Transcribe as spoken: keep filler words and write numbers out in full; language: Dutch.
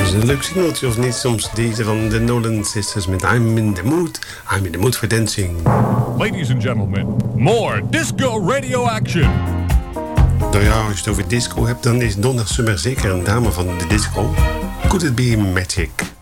is een leuk singeltje, of niet? Soms deze van de Nolan Sisters met I'm in the mood. I'm in the mood for dancing. Ladies and gentlemen, more disco radio action. Nou ja, als je het over disco hebt, dan is Donna Summer zeker een dame van de disco. Could it be magic?